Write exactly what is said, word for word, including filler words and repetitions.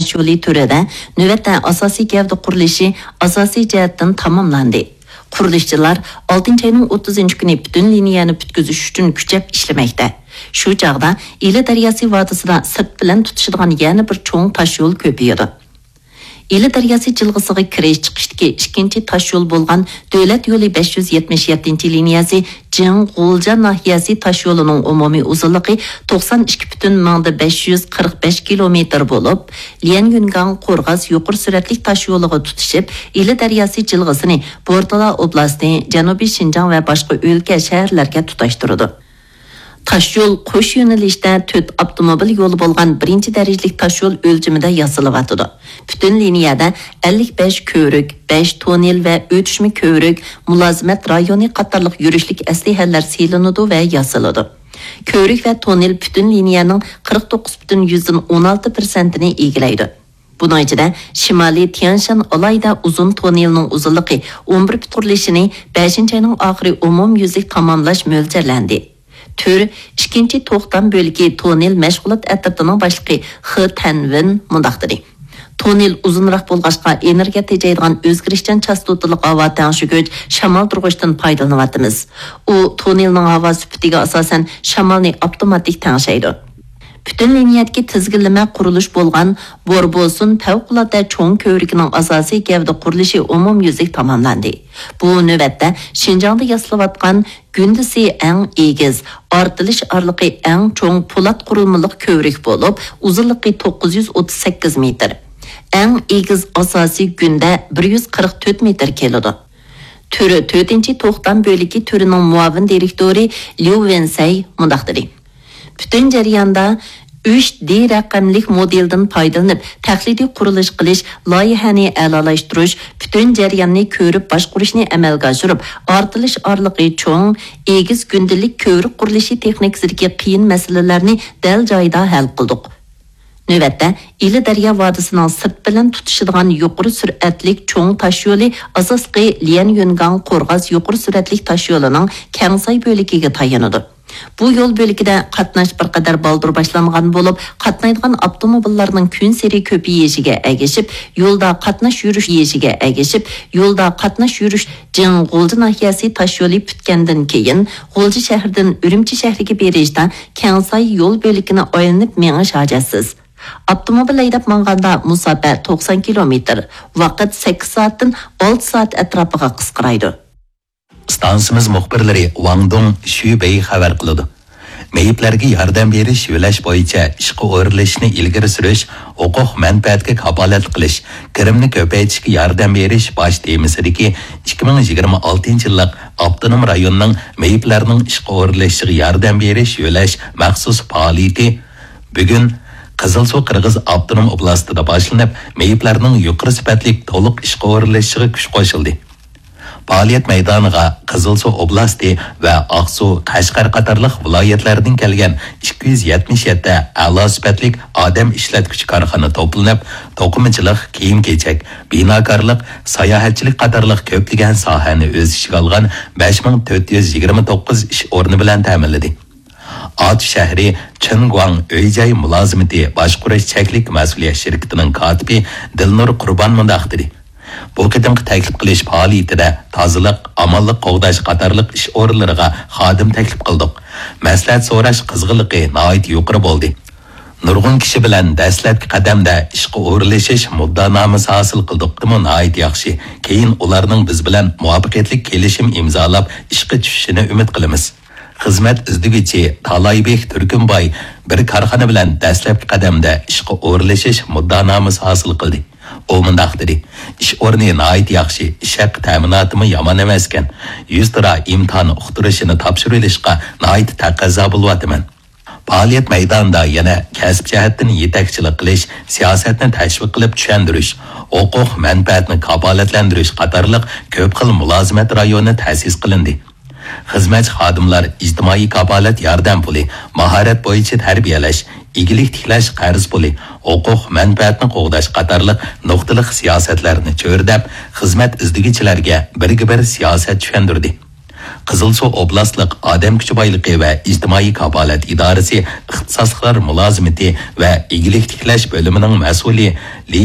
taş yo'li turida navbatda asosiy gavda qurilishi asosiy jihatdan tamomlandi. Qurilishchilar oltinchi ayning o'ttizinchi kuni butun liniyani bitkizish uchun kuchab ishlamoqda. Shu chaqda Ili daryosi vodisida sirt bilan tutishadigan yana bir cho'ng tash yo'l ko'payadi. Ili daryosi jilg'isiga kirish chiqishdagi ikkinchi tash yo'l bo'lgan Davlat yo'li besh yuz yetmish yettinchi liniyasi Jing-G'ulja nahiyasi tash yo'lining umumiy uzunligi to'qson ikki butun besh yuz qirq besh kilometr bo'lib, Lianyungan Qo'rg'az yuqori suratli tash yo'liga tutishib, Ili daryosi jilg'isini Bordala oblasti, Janubiy Shinjang va boshqa o'lka shaharlarga tutashtiradi. Taş yol qo'sh yo'nalishda to'rt avtomobil yo'li bo'lgan birinchi darajalik tash yo'l o'lchimida yasalyapti. Butun liniyada ellik besh ko'rik, besh tonel va o'tishma ko'rik, mulozimat rayoni qatorliq yurishlik aslihalar selinadi va yasaladi. Ko'rik va tonel butun liniyaning qirq to'qqiz butun o'n olti prosentini egallaydi. Bunun ichida Shimoliy Tianshan olayda uzun tonelning uzunligi o'n bir qurilishini beshinchi ayning oxiri umum yuzlik tamomlash mo'ljallanadi. Tür ikkinchi to'xtam bo'ligi tonel mashg'ulot atratining boshlig'i X Tanvin mundaqdir. Tonel uzunroq bo'lg'achqa energiya tejaydigan o'zgarishchan chastotalik havo tangshigich shamol turg'ishdan foydalanyapmiz. U tonelning havo sifatiga asosan shamolni avtomatik tangshaydi. Bütün liniyadagi tizginlama qurilish bo'lgan Borbosun favqulodda cho'ng ko'rigining asosiy gavda qurilishi umumyuzlik tamomlandi. Bu navbatda Shinjongda yasalayotgan gündüsi eng egiz, ortilish orliqi eng cho'ng po'lat qurilmalik ko'rik bo'lib, uzunligi to'qqiz yuz o'ttiz sakkiz metr. Eng egiz asosiy gunda bir yuz qirq to'rt metr keladi. Türi to'rtinchi to'xtam bo'ligi turining muavin direktori Liu Wensei mundaqdir. Bütün jarayonda uch D raqamlik modeldan foydalanib, taxlidiy qurilish qilish, loyihani a'lolashtirish, bütün jarayonni ko'rib boshqarishni amalga oshirib, ortilish orliqi cho'ng, egiz gündelik ko'rik qurilishi texnikasidagi qiyin masalalarni dal joyida hal qildik. Növbətdə Ili daryo vodisining sirt bilan tutishadigan yuqori sur'atlik cho'ng tash yo'li asosqi Lianyungan Qo'rg'az yuqori sur'atlik tash yo'lining Kangsay bo'ligiga tayanadi. Bu yo'l bo'ligida qatnash bir qadar baldur boshlangan bo'lib, qatnaydigan avtomobillarning kun sari ko'payishiga ergashib, yo'lda qatnash yurish yeshiga ergashib, yo'lda qatnash yurish Jing-G'ulja nahiyasi tash yo'li bitgandan keyin G'ulja shahridan Urumchi shahriga berishda Kangsay yo'l bo'ligini aylanib menish hojatsiz. Avtomobil haydab manganda musofa to'qson kilometr, vaqt sakkiz soatdan olti soat atrofiga qisqaraydi. Stansimiz muxbirlari Wang Dong Shubei xabar qiladi. Meyiplarga yordam berish yo'lash bo'yicha ishga o'rilishni ilgari surish, huquq manfaatga kafolat qilish, kirimni ko'paytirishga yordam berish bosh temisidagi ikki ming yigirma oltinchi yillik avtonom rayonning meyiplarning ishga o'rilishiga yordam berish yo'lash maxsus faoliyati bugun Qizilsuv Qirg'iz avtonom oblastida boshlanib, meyiplarning yuqori sifatli to'liq ishga o'rilishiga kuch qo'shildi. Faoliyat maydoniga Qizilsuv oblasti va Aqsuv, Qashqar qatorliq viloyatlardan kelgan ikki yuz yetmish yetti a'lo sifatli odam ishlatgich korxona to'planib, to'qimachilik, kiyim-kechak, binokorlik, sayohatchilik qatorliq ko'plagan sohani o'z ichiga olgan besh ming to'rt yuz yigirma to'qqiz ish o'rni bilan ta'minladi. At shahri Chengguang Öy-joy mulozimati boshqarish cheklik mas'uliyat shirkatining kotibi Dilnur Qurbon mundaqdir. Bu qadimgi taklif qilish faoliyatida tozalik, amallik qo'g'dash qatorliq ish o'rinlariga xodim taklif qildik. Maslahat so'rash qizg'inligi nihoyat yuqori bo'ldi. Nurg'un kishi bilan dastlabki qadamda ishga o'rilishish muddanomasi hosil qildik. Bu nihoyat yaxshi. Keyin ularning biz bilan muvaffaqiyatli kelishim imzolab ishga tushishini umid qilamiz. Xizmat izdigichi Talaybek Turkunboy bir korxona bilan dastlabki qadamda ishga o'rilishish muddanomasi hosil qildi. O mundaqdir. Ish o'rni nihoyat yaxshi, ish haqi ta'minotimi yomon emas ekan. yuz tira imtihon uqtirishini topshirilishga nihoyat taqozo bo'lyapman. Faoliyat maydonida yana kasb jihatdan yetakchilik qilish, siyosatni tashviq qilib tushuntirish, huquq manfaatni kafolatlantirish qatorliq ko'p xil mulozimat rayoni ta'sis qilindi. Xizmat xodimlar ijtimoiy kafolat yordam puli, mahorat bo'yicha tarbiyalash, igilik tiklash qarz puli, huquq manfaatni qo'g'dash qatorliq nuqtaliq siyosatlarni cho'rdab, xizmat izdigichilarga birga-bir siyosat tushuntirdi. Qizilsuv oblastlik odam kuchi boyligi va ijtimoiy kafolat idorasi ixtisoslar mulozimati va igilik tiklash bo'limining mas'uli